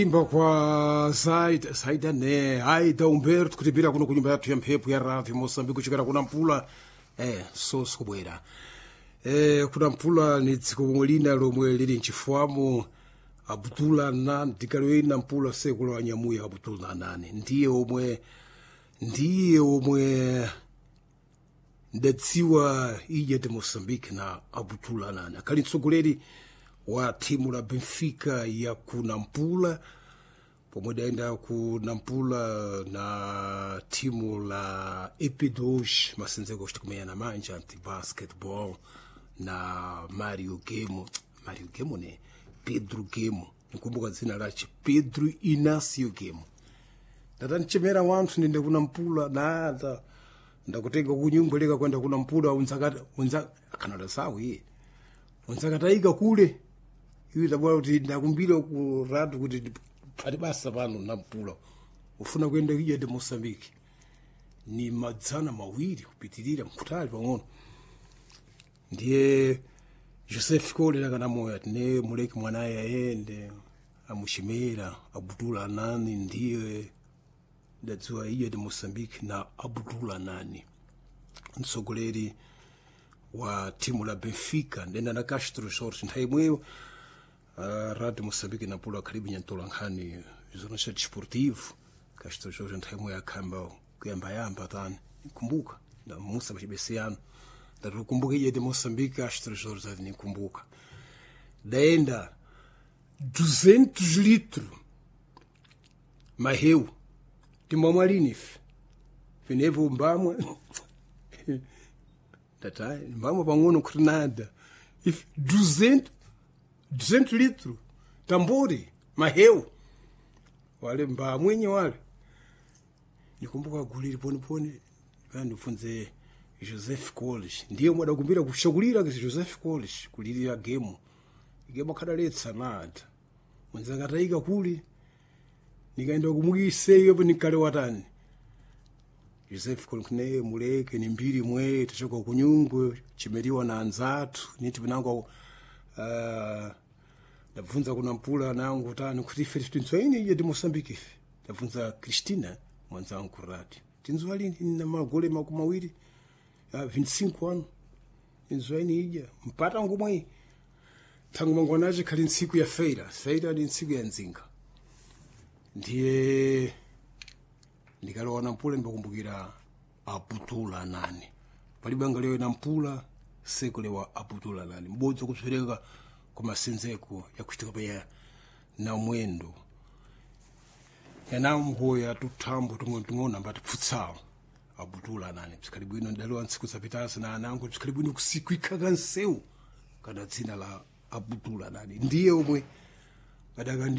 imba kwa zaida ne aida Umberto kutibira kuno kunyumba yathu ya mphepo ya radio Moçambique kuchokera kuna mpula so sikubwera kuna mpula ni dziko lomwe lina lomwe lili mchifuamo Abdullah Nane tikaloina mpula sekula wanyamuya Abdullah Nane ndiye omwe ndadziwa ija de Moçambique na Abdullah Nane akali mtsogoleri wa timu la Benfica ya kunampula pomwe daenda kunampula na timu la EP2 masenzeko chikumenya manja anti basketball na Mario Gemo ne Pedro Gemo nikumbuka dzina lache Pedro Inácio Gemo ndatanchemera wanthu ndinde kunampula nada ndakutenga kunyumbeleka kwenda kunampula unza akanala sawi unzakataika kule iwi tabwala kuti ndakumbira ku radio kuti pali basa pano nampula ufuna kwenda ija de Moçambique ni madzana mawiri kupitirira mkutali pang'ono ndiye Joseph Kole kana moyo atine muleki mwanaye aende amushimira Abdullah Nane ndiye ndadziwa ija de Moçambique na Abdullah Nane mtsogoleri wa timu la Benfica ndenda na Castro Jorge ntaimweyo Radio Moçambique na pula karibu nyantola nkhani zonosha desportivo Castro Jorge ntaimweyo akamba kuyamba tani nikumbuka na Musa Bashibesiano ndarukumbuka ije de Moçambique Castro Jorge nikumbuka daenda 200 litros maheu timamwalinif finevo mbamwe tatai mbamwe pang'ono kuti nada if 200 litros tambori maheu wale mbamwenye wale nikumbuka guliri poni vandifunze Joseph Coles ndiye mwada kumbira kushakulira kuti Joseph Coles kulirira gemo kadaletsa nada mwenzanga taika kuli nikaenda kumukise yopo nikale watani Joseph Coles ne muleke ni mbiri mwe tachoka kunyungu chimeriwa na anzatu niti binango ndafunza kuna mpula nangu tani kuti ife tinzwaini ije de Moçambique ife ndafunza Cristina mwanzangu kurati tinzwali na magole makumawiri 25 ano tinzwaini ije mpata ngumwe tangu mangwanaje kali nsiku ya feira ni nsiku ya nzinga ndiye ndikalowana mpula ndibakumbukira Abdullah Nane palibanga leo na mpula sekulewa Abdullah Nane mbodzi kupereka kwa masenzeko ya kuchitika paya na mwendo yana mhoya tutambo tungona mbati pfutsao Abdullah Nane psikalibu ino ndalo nsiku zapitasa na anango psikalibu ino kusiku ikakansewu kana dzina la Abdullah Nane ndiye omwe kadakandi